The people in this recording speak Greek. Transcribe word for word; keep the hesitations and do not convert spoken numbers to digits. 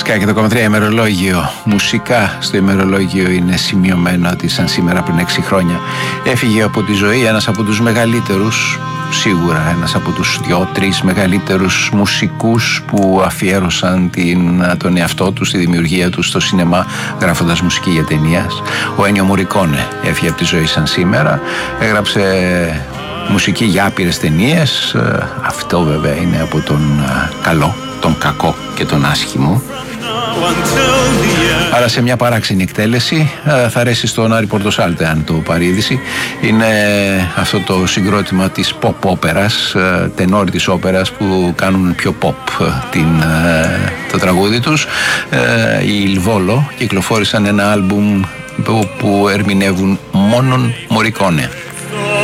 δέκα και το κόμμα τρία ημερολόγιο. Μουσικά στο ημερολόγιο είναι σημειωμένο ότι σαν σήμερα πριν έξι χρόνια έφυγε από τη ζωή ένας από τους μεγαλύτερους, σίγουρα ένας από τους δυο-τρεις μεγαλύτερους μουσικούς που αφιέρωσαν την, τον εαυτό του στη δημιουργία του στο σινεμά γράφοντας μουσική για ταινίας. Ο Ένιο Μωρικόνε έφυγε από τη ζωή σαν σήμερα. Έγραψε μουσική για άπειρες ταινίες. Αυτό βέβαια είναι από τον καλό, τον κακό και τον άσχημο. Άρα σε μια παράξενη εκτέλεση θα αρέσει στον Άρη Πορτοσάλτε αν το παρείδηση. Είναι αυτό το συγκρότημα της pop όπερας, τενόρι της όπερας που κάνουν πιο pop την, το τραγούδι τους. Οι Λβόλο κυκλοφόρησαν ένα άλμπουμ που ερμηνεύουν μόνον Μωρικόνε.